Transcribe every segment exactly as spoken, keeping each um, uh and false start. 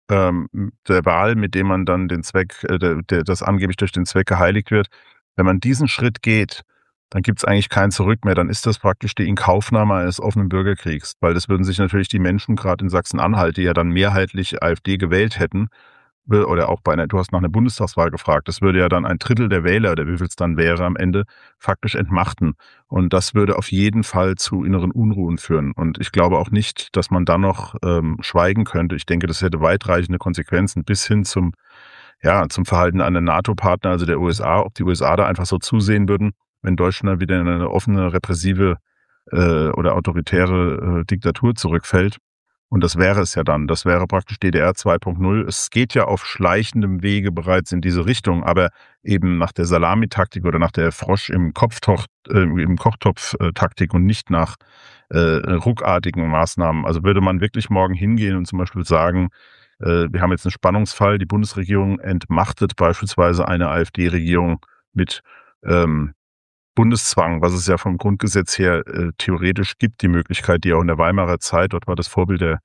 ähm, der Wahl, mit dem man dann den Zweck, äh, der der das angeblich durch den Zweck geheiligt wird, wenn man diesen Schritt geht, dann gibt's eigentlich kein Zurück mehr. Dann ist das praktisch die Inkaufnahme eines offenen Bürgerkriegs, weil das würden sich natürlich die Menschen grad in Sachsen-Anhalt, die ja dann mehrheitlich AfD gewählt hätten, wü oder auch bei einer du hast nach 'ner Bundestagswahl gefragt. Das würde ja dann ein Drittel der Wähler oder wie viel's dann wäre am Ende, faktisch entmachten. Und das würde auf jeden Fall zu inneren Unruhen führen. Und ich glaube auch nicht, dass man dann noch, ähm, schweigen könnte. Ich denke, das hätte weitreichende Konsequenzen bis hin zum ja, zum Verhalten einer NATO-Partner, also der U S A. Ob die U S A da einfach so zusehen würden, wenn Deutschland wieder in eine offene, repressive, äh, oder autoritäre, äh, Diktatur zurückfällt. Und das wäre es ja dann. Das wäre praktisch D D R zwei Punkt null. Es geht ja auf schleichendem Wege bereits in diese Richtung, aber eben nach der Salamitaktik oder nach der Frosch im Kopftocht äh, im Kochtopf äh, Taktik und nicht nach, äh, ruckartigen Maßnahmen. Also, würde man wirklich morgen hingehen und zum Beispiel sagen, äh, wir haben jetzt 'n Spannungsfall, die Bundesregierung entmachtet beispielsweise eine AfD-Regierung mit, ähm, Bundeszwang, was es ja vom Grundgesetz her, äh, theoretisch gibt, die Möglichkeit, die auch in der Weimarer Zeit dort war das Vorbild der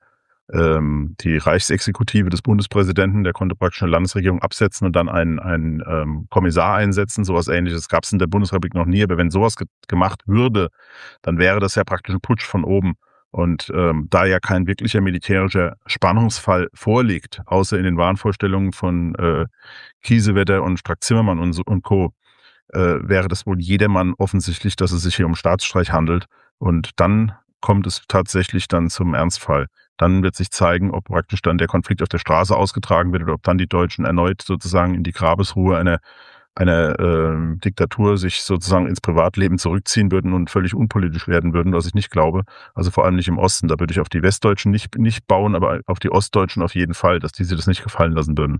ähm, die Reichsexekutive des Bundespräsidenten, der konnte praktisch 'ne Landesregierung absetzen und dann einen einen, ähm, Kommissar einsetzen. So was Ähnliches gab's in der Bundesrepublik noch nie. Aber wenn so was ge gemacht würde, dann wäre das ja praktisch 'n Putsch von oben. Und, ähm, da ja kein wirklicher militärischer Spannungsfall vorliegt, außer in den Wahnvorstellungen von, äh, Kiesewetter und Strack-Zimmermann und so und Co., äh, wäre das wohl jedermann offensichtlich, dass es sich hier um Staatsstreich handelt. Und dann kommt es tatsächlich dann zum Ernstfall. Dann wird sich zeigen, ob praktisch dann der Konflikt auf der Straße ausgetragen wird oder ob dann die Deutschen erneut sozusagen in die Grabesruhe einer einer, ähm, Diktatur sich sozusagen ins Privatleben zurückziehen würden und völlig unpolitisch werden würden, was ich nicht glaube. Also, vor allem nicht im Osten. Da würde ich auf die Westdeutschen nicht nicht bauen, aber auf die Ostdeutschen auf jeden Fall, dass die sich das nicht gefallen lassen würden.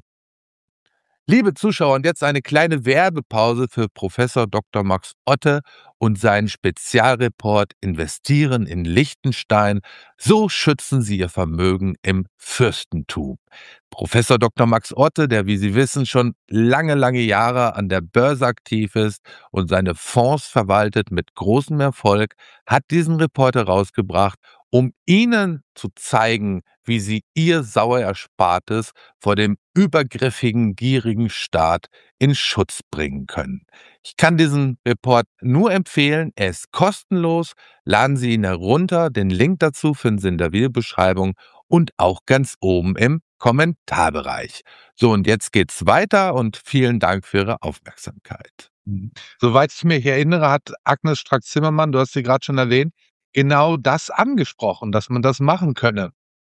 Liebe Zuschauer, und jetzt eine kleine Werbepause für Professor Doktor Max Otte und seinen Spezialreport „Investieren in Liechtenstein. So schützen Sie Ihr Vermögen im Fürstentum“. Professor Doktor Max Otte, der, wie Sie wissen, schon lange, lange Jahre an der Börse aktiv ist und seine Fonds verwaltet mit großem Erfolg, hat diesen Report herausgebracht, um Ihnen zu zeigen, wie Sie Ihr sauer Erspartes vor dem übergriffigen, gierigen Staat in Schutz bringen können. Ich kann diesen Report nur empfehlen. Er ist kostenlos. Laden Sie ihn herunter. Den Link dazu finden Sie in der Videobeschreibung und auch ganz oben im Kommentarbereich. So, und jetzt geht's weiter und vielen Dank für Ihre Aufmerksamkeit. Mhm. Soweit ich mich erinnere, hat Agnes Strack-Zimmermann, du hast sie grad schon erwähnt, genau das angesprochen, dass man das machen könne.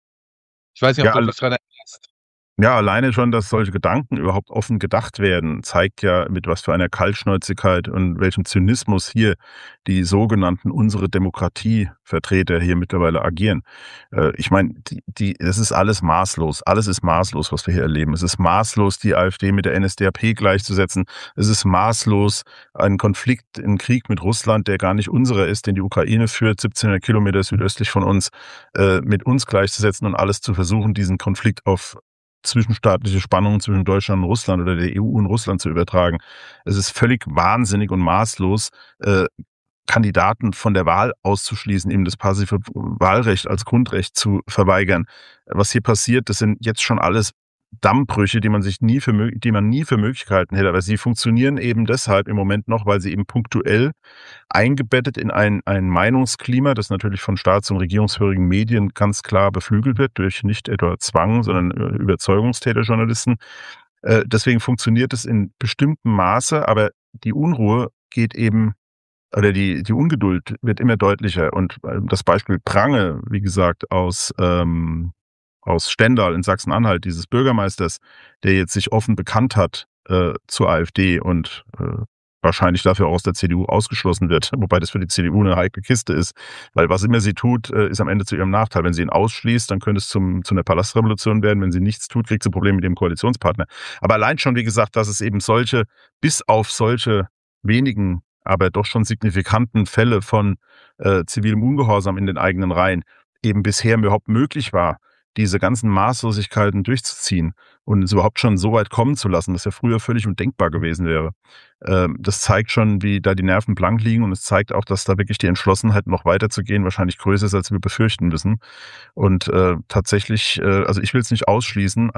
Ich weiß nicht, ob Ja, du alle dich dran erinnerst. Ja, alleine schon, dass solche Gedanken überhaupt offen gedacht werden, zeigt ja, mit was für einer Kaltschnäuzigkeit und welchem Zynismus hier die sogenannten „Unsere Demokratie“-Vertreter hier mittlerweile agieren. Äh, ich meine, die die es ist alles maßlos. Alles ist maßlos, was wir hier erleben. Es ist maßlos, die AfD mit der N S D A P gleichzusetzen. Es ist maßlos, einen Konflikt, 'n Krieg mit Russland, der gar nicht unserer ist, den die Ukraine führt, siebzehnhundert Kilometer südöstlich von uns, äh, mit uns gleichzusetzen und alles zu versuchen, diesen Konflikt auf zwischenstaatliche Spannungen zwischen Deutschland und Russland oder der E U und Russland zu übertragen. Es ist völlig wahnsinnig und maßlos, äh, Kandidaten von der Wahl auszuschließen, eben das passive Wahlrecht als Grundrecht zu verweigern. Was hier passiert, das sind jetzt schon alles Dammbrüche, die man sich nie für mög die man nie für möglich gehalten hätte. Aber sie funktionieren eben deshalb im Moment noch, weil sie eben punktuell eingebettet in ein ein Meinungsklima, das natürlich von staats und regierungshörigen Medien ganz klar beflügelt wird durch nicht etwa Zwang, sondern, äh, Überzeugungstäter-Journalisten. Äh, deswegen funktioniert es in bestimmtem Maße, aber die Unruhe geht eben oder die die Ungeduld wird immer deutlicher. Und, äh, das Beispiel Prange, wie gesagt, aus, ähm aus Stendal in Sachsen-Anhalt, dieses Bürgermeisters, der jetzt sich offen bekannt hat, äh, zur AfD und, äh, wahrscheinlich dafür auch aus der C D U ausgeschlossen wird, wobei das für die C D U 'ne heikle Kiste ist, weil was immer sie tut, äh, ist am Ende zu ihrem Nachteil. Wenn sie ihn ausschließt, dann könnte es zum zu 'ner Palastrevolution werden. Wenn sie nichts tut, kriegt sie Probleme mit ihrem Koalitionspartner. Aber allein schon, wie gesagt, dass es eben solche bis auf solche wenigen, aber doch schon signifikanten Fälle von, äh, zivilem Ungehorsam in den eigenen Reihen eben bisher überhaupt möglich war, diese ganzen Maßlosigkeiten durchzuziehen und es überhaupt schon so weit kommen zu lassen, was ja früher völlig undenkbar gewesen wäre. Ähm, das zeigt schon, wie da die Nerven blank liegen und es zeigt auch, dass da wirklich die Entschlossenheit, noch weiterzugehen, wahrscheinlich größer ist, als wir befürchten müssen. Und, äh, tatsächlich, äh also, ich will es nicht ausschließen